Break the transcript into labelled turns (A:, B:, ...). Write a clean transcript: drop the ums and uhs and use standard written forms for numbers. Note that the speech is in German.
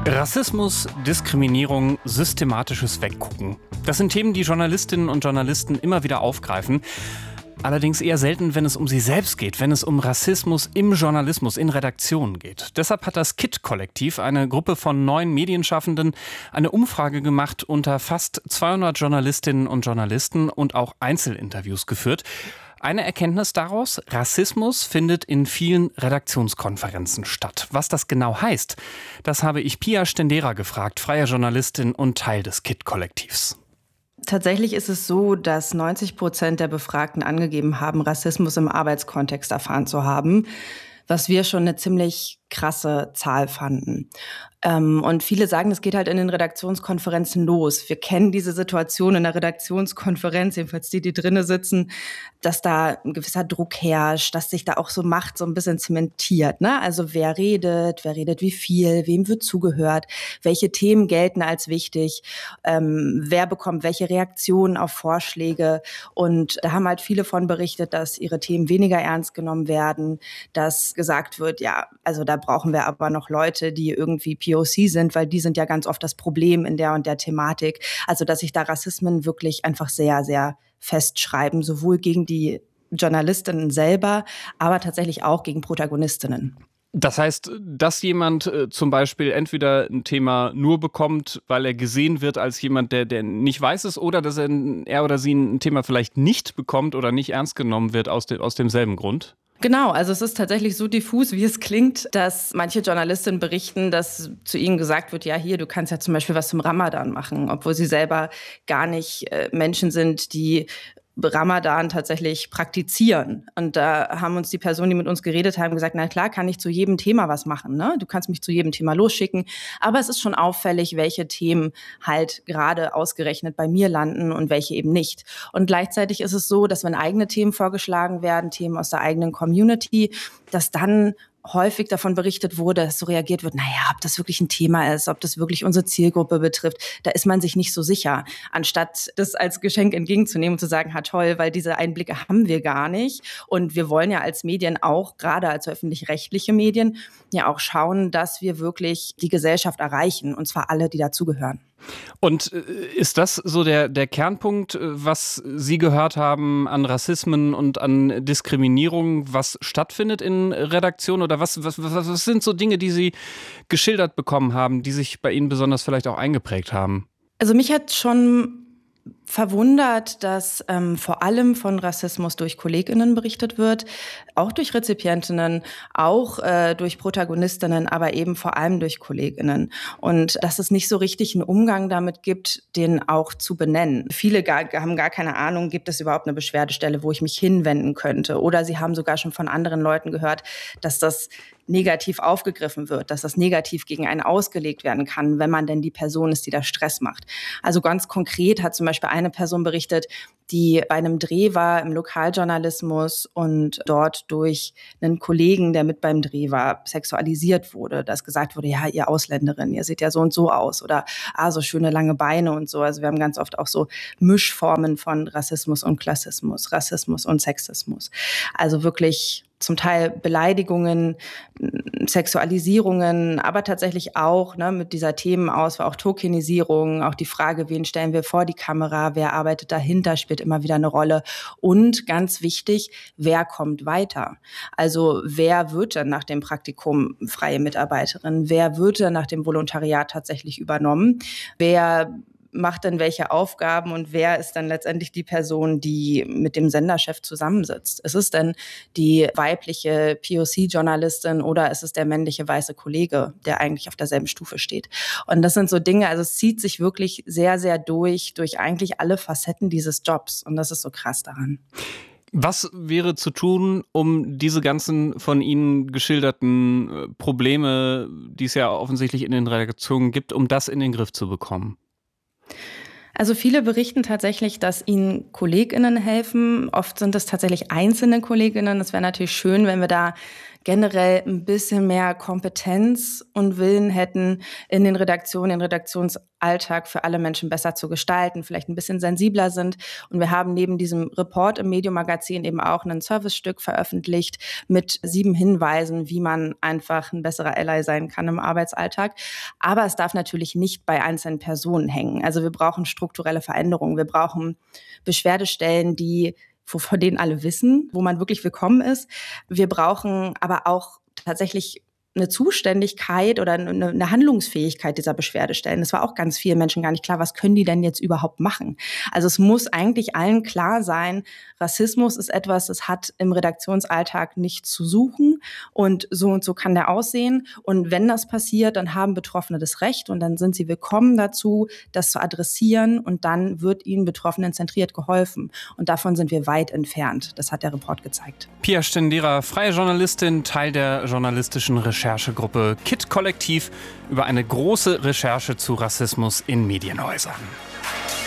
A: Rassismus, Diskriminierung, systematisches Weggucken. Das sind Themen, die Journalistinnen und Journalisten immer wieder aufgreifen. Allerdings eher selten, wenn es um sie selbst geht, wenn es um Rassismus im Journalismus, in Redaktionen geht. Deshalb hat das KIT-Kollektiv, eine Gruppe von 9 Medienschaffenden, eine Umfrage gemacht unter fast 200 Journalistinnen und Journalisten und auch Einzelinterviews geführt. Eine Erkenntnis daraus: Rassismus findet in vielen Redaktionskonferenzen statt. Was das genau heißt, das habe ich Pia Stendera gefragt, freie Journalistin und Teil des KIT-Kollektivs.
B: Tatsächlich ist es so, dass 90% der Befragten angegeben haben, Rassismus im Arbeitskontext erfahren zu haben, was wir schon eine ziemlich krasse Zahl fanden. Und viele sagen, es geht halt in den Redaktionskonferenzen los. Wir kennen diese Situation in der Redaktionskonferenz, jedenfalls die drinnen sitzen, dass da ein gewisser Druck herrscht, dass sich da auch so Macht so ein bisschen zementiert, ne? Also wer redet wie viel, wem wird zugehört, welche Themen gelten als wichtig, wer bekommt welche Reaktionen auf Vorschläge. Und da haben halt viele von berichtet, dass ihre Themen weniger ernst genommen werden, dass gesagt wird, ja, also da brauchen wir aber noch Leute, die irgendwie POC sind, weil die sind ja ganz oft das Problem in der und der Thematik. Also dass sich da Rassismen wirklich einfach sehr, sehr festschreiben, sowohl gegen die Journalistinnen selber, aber tatsächlich auch gegen Protagonistinnen.
A: Das heißt, dass jemand zum Beispiel entweder ein Thema nur bekommt, weil er gesehen wird als jemand, der nicht weiß ist, oder dass er oder sie ein Thema vielleicht nicht bekommt oder nicht ernst genommen wird aus demselben Grund?
B: Genau, also es ist tatsächlich so diffus, wie es klingt, dass manche Journalistinnen berichten, dass zu ihnen gesagt wird, ja hier, du kannst ja zum Beispiel was zum Ramadan machen, obwohl sie selber gar nicht Menschen sind, die Ramadan tatsächlich praktizieren. Und da haben uns die Personen, die mit uns geredet haben, gesagt, na klar, kann ich zu jedem Thema was machen, ne? Du kannst mich zu jedem Thema losschicken. Aber es ist schon auffällig, welche Themen halt gerade ausgerechnet bei mir landen und welche eben nicht. Und gleichzeitig ist es so, dass wenn eigene Themen vorgeschlagen werden, Themen aus der eigenen Community, dass dann häufig davon berichtet wurde, dass so reagiert wird, naja, ob das wirklich ein Thema ist, ob das wirklich unsere Zielgruppe betrifft, da ist man sich nicht so sicher. Anstatt das als Geschenk entgegenzunehmen und zu sagen, toll, weil diese Einblicke haben wir gar nicht. Und wir wollen ja als Medien auch, gerade als öffentlich-rechtliche Medien, ja auch schauen, dass wir wirklich die Gesellschaft erreichen, und zwar alle, die dazugehören.
A: Und ist das so der Kernpunkt, was Sie gehört haben an Rassismen und an Diskriminierung, was stattfindet in Redaktionen? Oder was sind so Dinge, die Sie geschildert bekommen haben, die sich bei Ihnen besonders vielleicht auch eingeprägt haben?
B: Also mich hat schon verwundert, dass vor allem von Rassismus durch KollegInnen berichtet wird, auch durch Rezipientinnen, auch durch Protagonistinnen, aber eben vor allem durch KollegInnen. Und dass es nicht so richtig einen Umgang damit gibt, den auch zu benennen. Viele haben gar keine Ahnung, gibt es überhaupt eine Beschwerdestelle, wo ich mich hinwenden könnte? Oder sie haben sogar schon von anderen Leuten gehört, dass das negativ aufgegriffen wird, dass das negativ gegen einen ausgelegt werden kann, wenn man denn die Person ist, die da Stress macht. Also ganz konkret hat zum Beispiel eine Person berichtet, die bei einem Dreh war im Lokaljournalismus und dort durch einen Kollegen, der mit beim Dreh war, sexualisiert wurde, dass gesagt wurde, ja, ihr Ausländerin, ihr seht ja so und so aus oder so schöne lange Beine und so. Also wir haben ganz oft auch so Mischformen von Rassismus und Klassismus, Rassismus und Sexismus. Also wirklich zum Teil Beleidigungen, Sexualisierungen, aber tatsächlich auch mit dieser Themenauswahl, auch Tokenisierung, auch die Frage, wen stellen wir vor die Kamera, wer arbeitet dahinter, spielt immer wieder eine Rolle. Und ganz wichtig, wer kommt weiter? Also wer wird dann nach dem Praktikum freie Mitarbeiterin? Wer wird dann nach dem Volontariat tatsächlich übernommen? Wer macht denn welche Aufgaben und wer ist dann letztendlich die Person, die mit dem Senderchef zusammensitzt? Ist es denn die weibliche POC-Journalistin oder ist es der männliche weiße Kollege, der eigentlich auf derselben Stufe steht? Und das sind so Dinge, also es zieht sich wirklich sehr, sehr durch eigentlich alle Facetten dieses Jobs und das ist so krass daran.
A: Was wäre zu tun, um diese ganzen von Ihnen geschilderten Probleme, die es ja offensichtlich in den Redaktionen gibt, um das in den Griff zu bekommen?
B: Also viele berichten tatsächlich, dass ihnen KollegInnen helfen. Oft sind es tatsächlich einzelne KollegInnen. Es wäre natürlich schön, wenn wir da generell ein bisschen mehr Kompetenz und Willen hätten, in den Redaktionen, den Redaktionsalltag für alle Menschen besser zu gestalten, vielleicht ein bisschen sensibler sind. Und wir haben neben diesem Report im Medium-Magazin eben auch ein Servicestück veröffentlicht mit 7 Hinweisen, wie man einfach ein besserer Ally sein kann im Arbeitsalltag. Aber es darf natürlich nicht bei einzelnen Personen hängen. Also wir brauchen strukturelle Veränderungen. Wir brauchen Beschwerdestellen, von denen alle wissen, wo man wirklich willkommen ist. Wir brauchen aber auch tatsächlich eine Zuständigkeit oder eine Handlungsfähigkeit dieser Beschwerdestellen. Das war auch ganz vielen Menschen gar nicht klar, was können die denn jetzt überhaupt machen? Also es muss eigentlich allen klar sein, Rassismus ist etwas, das hat im Redaktionsalltag nichts zu suchen und so kann der aussehen. Und wenn das passiert, dann haben Betroffene das Recht und dann sind sie willkommen dazu, das zu adressieren und dann wird ihnen Betroffenen zentriert geholfen. Und davon sind wir weit entfernt. Das hat der Report gezeigt.
A: Pia Stendera, freie Journalistin, Teil der journalistischen Recherchegruppe KIT Kollektiv über eine große Recherche zu Rassismus in Medienhäusern.